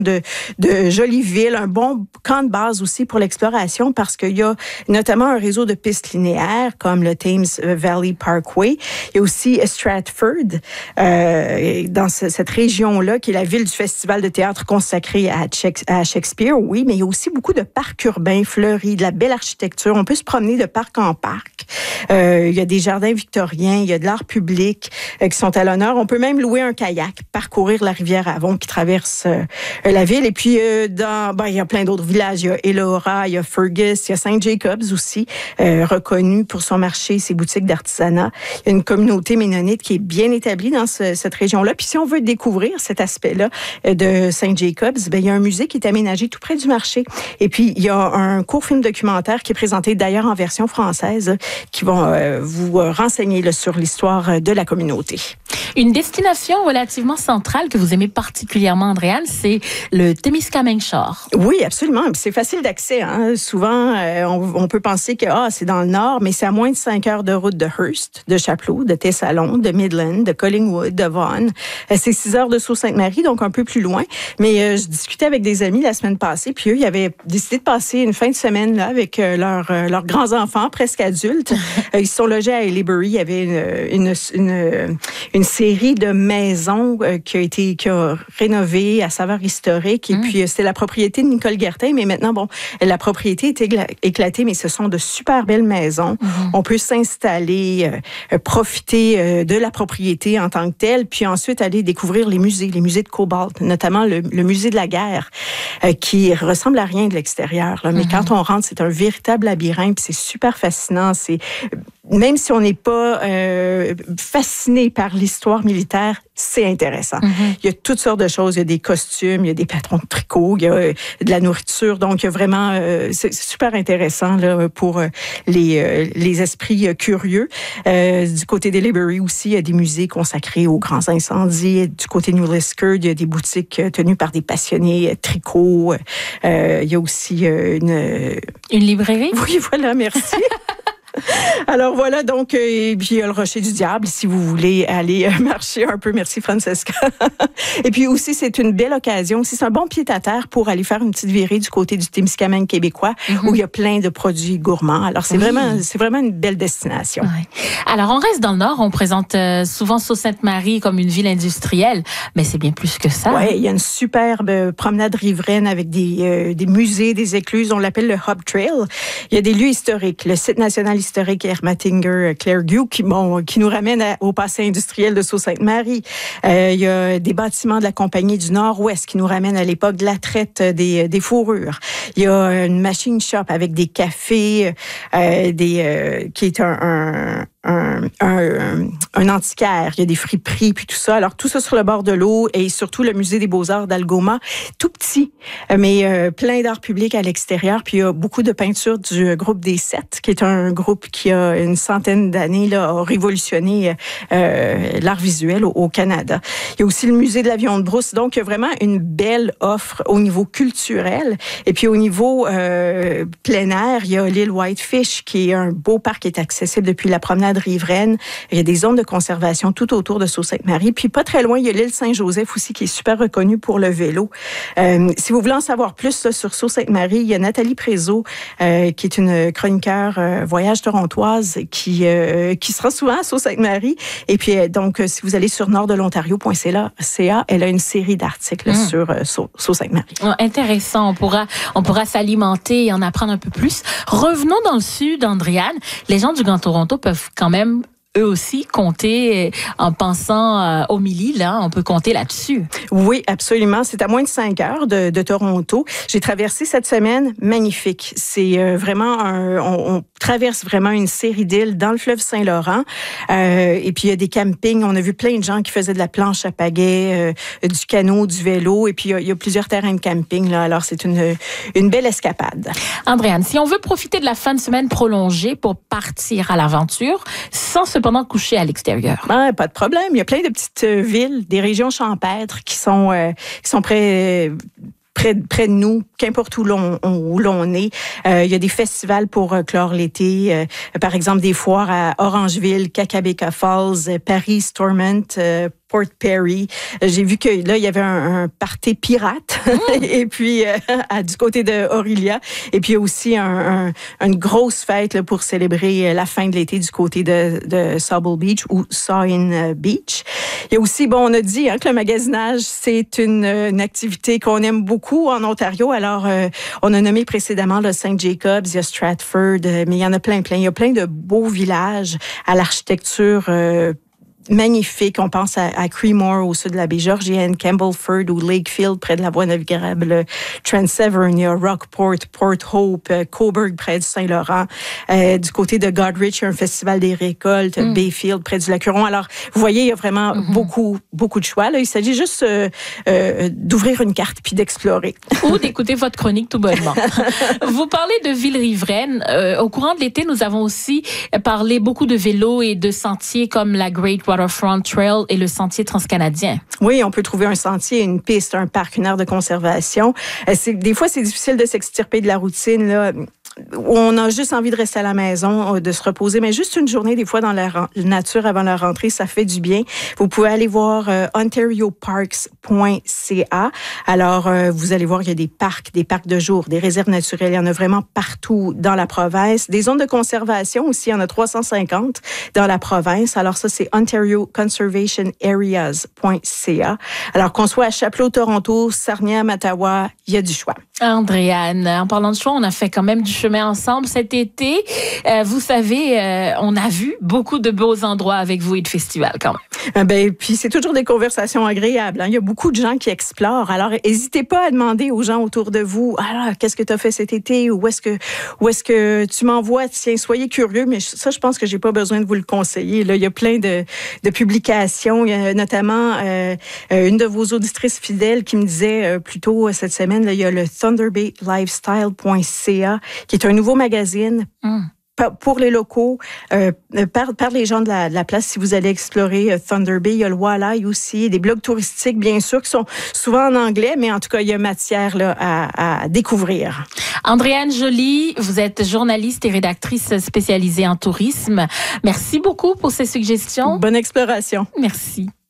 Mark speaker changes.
Speaker 1: de jolies villes, un bon camp de base aussi pour l'exploration parce qu'il y a notamment un réseau de pistes linéaires comme le Thames Valley Parkway. Il y a aussi Stratford, dans cette région-là, qui est la ville du festival de théâtre consacré à Shakespeare, oui, mais il y a aussi beaucoup de parcs urbains fleuris, de la belle architecture. On peut se promener de parc en parc. Il y a des jardins victoriens, il y a de l'art public qui sont à l'honneur. On peut même louer un kayak, parcourir la rivière Avon qui traverse la ville. Et puis, il y a plein d'autres villages. Il y a Elora, il y a Fergus, il y a St. Jacobs aussi, reconnu pour son marché, ses boutiques d'artisanat. Il y a une communauté ménonite qui est bien établie dans cette région-là. Puis si on veut découvrir cet aspect-là de St. Jacobs, il y a un musée qui est aménagé tout près du marché. Et puis, il y a un court film documentaire qui est présenté d'ailleurs en version française qui vont vous renseigner là, sur l'histoire de la communauté.
Speaker 2: Une destination relativement centrale que vous aimez particulièrement, Andréane, c'est le Témiscamingue Shore.
Speaker 1: Oui, absolument. C'est facile d'accès. Hein. Souvent, on peut penser que c'est dans le nord, mais c'est à moins de 5 heures de route de Hearst, de Chapleau, de Thessalon, de Midland, de Collingwood, de Vaughan. C'est 6 heures de Sault-Sainte-Marie, donc un peu plus loin. Mais je discutais avec des amis la semaine passée, puis eux, ils avaient décidé de passer une fin de semaine là avec leurs grands-enfants, presque adultes. Ils se sont logés à Haileybury. Il y avait une série de maisons qui a rénové à saveur historique. Et puis, c'était la propriété de Nicole Guertin. Mais maintenant, la propriété est éclatée, mais ce sont de super belles maisons. On peut s'installer, profiter de la propriété en tant que telle, puis ensuite aller découvrir les musées de Cobalt, notamment le musée de la guerre, qui ressemble à rien de l'extérieur. Là. Mais quand on rentre, c'est un véritable labyrinthe, puis c'est super fascinant. Même si on n'est pas fasciné par l'histoire militaire, c'est intéressant. Il y a toutes sortes de choses. Il y a des costumes, il y a des patrons de tricot, il y a de la nourriture. Donc, il y a vraiment... c'est super intéressant là, pour les esprits curieux. Du côté d'Haileybury aussi, il y a des musées consacrés aux grands incendies. Du côté de New Liskeard, il y a des boutiques tenues par des passionnés tricot. Il y a aussi
Speaker 2: une librairie?
Speaker 1: Oui, voilà, merci. Alors voilà, donc, et puis il y a le Rocher du Diable, si vous voulez aller marcher un peu. Merci, Francesca. Et puis aussi, c'est une belle occasion. C'est un bon pied-à-terre pour aller faire une petite virée du côté du Témiscamingue québécois, où il y a plein de produits gourmands. Alors, c'est vraiment une belle destination.
Speaker 2: Ouais. Alors, on reste dans le Nord. On présente souvent Sault-Sainte-Marie comme une ville industrielle, mais c'est bien plus que ça.
Speaker 1: Oui, il y a une superbe promenade riveraine avec des musées, des écluses. On l'appelle le Hub Trail. Il y a des lieux historiques. Le site national historique Ermatinger-Clairview qui nous ramène au passé industriel de Sault-Sainte-Marie. Il y a des bâtiments de la Compagnie du Nord-Ouest qui nous ramènent à l'époque de la traite des fourrures. Il y a une machine shop avec des cafés, qui est un antiquaire. Il y a des friperies puis tout ça. Alors, tout ça sur le bord de l'eau et surtout le musée des Beaux-Arts d'Algoma. Tout petit, mais plein d'art public à l'extérieur. Puis il y a beaucoup de peintures du groupe des Sept, qui est un groupe qui a une centaine d'années là, a révolutionné l'art visuel au Canada. Il y a aussi le musée de l'avion de brousse. Donc, il y a vraiment une belle offre au niveau culturel. Et puis, au niveau plein air, il y a l'île Whitefish, qui est un beau parc qui est accessible depuis la promenade riveraine. Il y a des zones de conservation tout autour de Sault-Sainte-Marie. Puis, pas très loin, il y a l'île Saint-Joseph aussi, qui est super reconnue pour le vélo. Si vous voulez en savoir plus là, sur Sault-Sainte-Marie, il y a Nathalie Prézot, qui est une chroniqueur voyage torontoise, qui sera souvent à Sault-Sainte-Marie. Et puis, donc, si vous allez sur norddelontario.ca, elle a une série d'articles sur Sault-Sainte-Marie.
Speaker 2: Intéressant. On pourra s'alimenter et en apprendre un peu plus. Revenons dans le sud, Andréane. Les gens du Grand Toronto peuvent quand même eux aussi compter en pensant au Mili, là, on peut compter là-dessus.
Speaker 1: Oui, absolument. C'est à moins de 5 heures de Toronto. J'ai traversé cette semaine, magnifique. C'est vraiment on traverse vraiment une série d'îles dans le fleuve Saint-Laurent. Et puis il y a des campings. On a vu plein de gens qui faisaient de la planche à pagaie, du canot, du vélo. Et puis il y a plusieurs terrains de camping là. Alors c'est une belle escapade.
Speaker 2: Andréane, si on veut profiter de la fin de semaine prolongée pour partir à l'aventure, sans cependant coucher à l'extérieur.
Speaker 1: Pas de problème. Il y a plein de petites villes, des régions champêtres qui sont près de nous, qu'importe où l'on est. Il y a des festivals pour clore l'été. Par exemple, des foires à Orangeville, Kakabeka Falls, Paris, Stormont, Port Perry. J'ai vu que là, il y avait un party pirate. Et puis, du côté de Orillia. Et puis, il y a aussi une grosse fête là, pour célébrer la fin de l'été du côté de Sauble Beach ou Sawin Beach. Il y a aussi, on a dit que le magasinage, c'est une activité qu'on aime beaucoup en Ontario. Alors, on a nommé précédemment le St. Jacobs, il y a Stratford, mais il y en a plein. Il y a plein de beaux villages à l'architecture magnifique. On pense à Creemore au sud de la baie Georgienne, Campbellford ou Lakefield près de la voie navigable Trans-Severn, il y a Rockport, Port Hope, Cobourg près du Saint-Laurent. Du côté de Goderich, il y a un festival des récoltes, Bayfield près du lac Huron. Alors, vous voyez, il y a vraiment beaucoup de choix. Là, il s'agit juste d'ouvrir une carte puis d'explorer.
Speaker 2: Ou d'écouter votre chronique tout bonnement. Vous parlez de villes riveraines. Au courant de l'été, nous avons aussi parlé beaucoup de vélos et de sentiers comme la Great Waterfront Trail et le sentier transcanadien.
Speaker 1: Oui, on peut trouver un sentier, une piste, un parc, une aire de conservation. Des fois, c'est difficile de s'extirper de la routine, là. On a juste envie de rester à la maison, de se reposer, mais juste une journée, des fois, dans la nature avant la rentrée, ça fait du bien. Vous pouvez aller voir ontarioparks.ca. Alors, vous allez voir, il y a des parcs de jour, des réserves naturelles. Il y en a vraiment partout dans la province. Des zones de conservation aussi, il y en a 350 dans la province. Alors, ça, c'est ontarioconservationareas.ca. Alors, qu'on soit à Chapleau, Toronto, Sarnia, Mattawa, il y a du choix.
Speaker 2: Andréane, en parlant de choix, on a fait quand même du chemin ensemble cet été. Vous savez, on a vu beaucoup de beaux endroits avec vous et de festivals quand même.
Speaker 1: Puis c'est toujours des conversations agréables. Il y a beaucoup de gens qui explorent. Alors, n'hésitez pas à demander aux gens autour de vous, alors, qu'est-ce que tu as fait cet été ou où est-ce que tu m'envoies? Tiens, soyez curieux, mais ça, je pense que j'ai pas besoin de vous le conseiller. Là, il y a plein de publications. Il y a notamment une de vos auditrices fidèles qui me disait plus tôt cette semaine, là, il y a le thunderbaylifestyle.ca qui est un nouveau magazine pour les locaux, par les gens de la place. Si vous allez explorer Thunder Bay, il y a le Walleye aussi, des blogs touristiques, bien sûr, qui sont souvent en anglais, mais en tout cas, il y a matière là, à découvrir.
Speaker 2: Andréane Joly, vous êtes journaliste et rédactrice spécialisée en tourisme. Merci beaucoup pour ces suggestions.
Speaker 1: Bonne exploration.
Speaker 2: Merci.